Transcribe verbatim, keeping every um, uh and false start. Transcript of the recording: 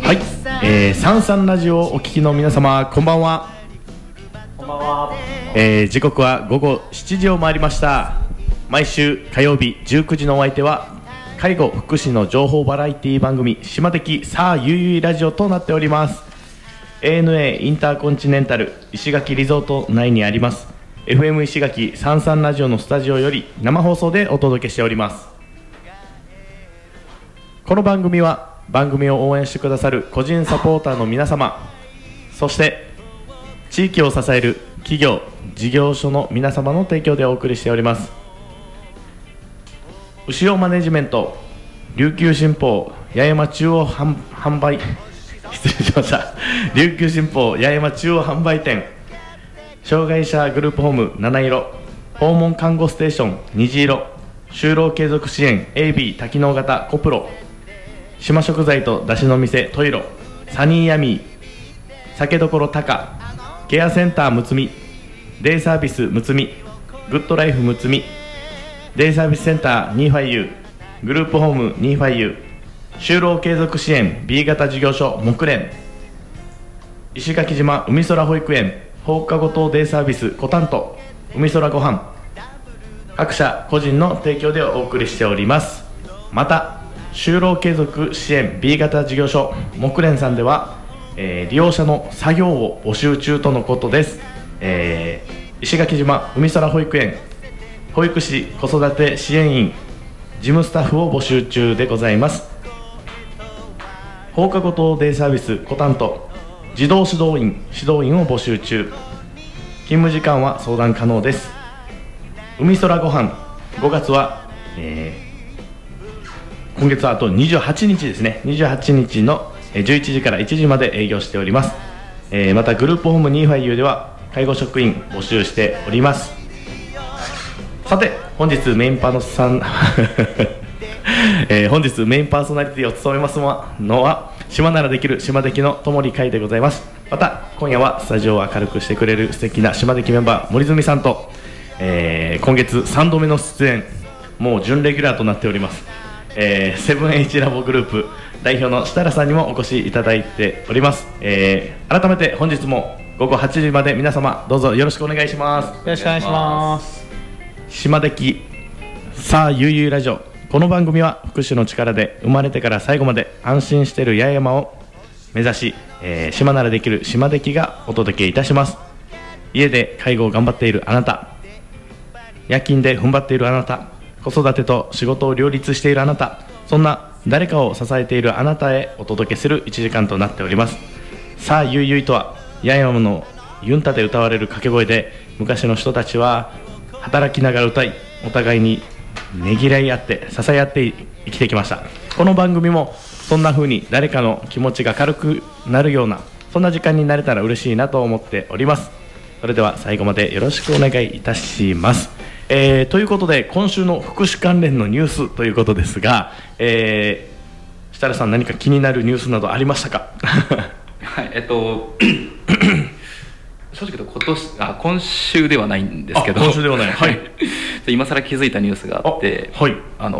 はい、えー、サンサンラジオをお聞きの皆様、こんばんは。 こんばんは。 えー、時刻は午後しちじを回りました。毎週火曜日じゅうくじのお相手は介護福祉の情報バラエティ番組島的さあゆいゆいラジオとなっております。 エーエヌエー インターコンチネンタル石垣リゾート内にあります エフエム 石垣サンサンラジオのスタジオより生放送でお届けしております。この番組は番組を応援してくださる個人サポーターの皆様、そして地域を支える企業事業所の皆様の提供でお送りしております。牛尾マネジメント、琉球新報八重山中央販販売失礼しました琉球新報八重山中央販売店、障害者グループホーム七色、訪問看護ステーション虹色、就労継続支援 エービー 多機能型コプロ、島食材と出汁の店トイロ、サニーヤミー、酒どころタカ、ケアセンターむつみ、デイサービスむつみ、グッドライフむつみ、デイサービスセンターニーファイユー、グループホームニーファイユー、就労継続支援 ビー 型事業所木蓮、石垣島海空保育園放課後等デイサービスコタント海空ごはん、各社個人の提供でお送りしております。また就労継続支援 ビー 型事業所木蓮さんでは、えー、利用者の作業を募集中とのことです。えー、石垣島海空保育園保育士子育て支援員事務スタッフを募集中でございます。放課後等デイサービスコタント児童指導員指導員を募集中、勤務時間は相談可能です。海空ごはんごがつは、えー今月はあとにじゅうはちにちですね。にじゅうはちにちのじゅういちじからいちじまで営業しております。えー、またグループホームニーファイユーでは介護職員募集しております。さて本日メインパーソナえー、本日メインパーソナリティを務めますのは島ならできる島的のともり会でございます。また今夜はスタジオを明るくしてくれる素敵な島的メンバー森住さんと、えー、今月さんどめの出演、もう準レギュラーとなっております、えー、セブンエイチラボグループ代表の設楽さんにもお越しいただいております。えー、改めて本日もごごはちじまで皆様どうぞよろしくお願いします。よろしくお願いします。 島的さあゆいゆいラジオ、この番組は福祉の力で生まれてから最後まで安心している八重山を目指し、えー、島ならできる島的がお届けいたします。家で介護を頑張っているあなた、夜勤で踏ん張っているあなた、子育てと仕事を両立しているあなた、そんな誰かを支えているあなたへお届けするいちじかんとなっております。さあゆいゆいとは八重山のユンタで歌われる掛け声で、昔の人たちは働きながら歌い、お互いにねぎらい合って支え合って生きてきました。この番組もそんな風に誰かの気持ちが軽くなるような、そんな時間になれたら嬉しいなと思っております。それでは最後までよろしくお願いいたします。えー、ということで今週の福祉関連のニュースということですが、えー、設楽さん何か気になるニュースなどありましたか？ はい、えっと正直言うと今年あ今週ではないんですけど、 今週ではない、はい、 今更気づいたニュースがあって、 あ、はい、 あの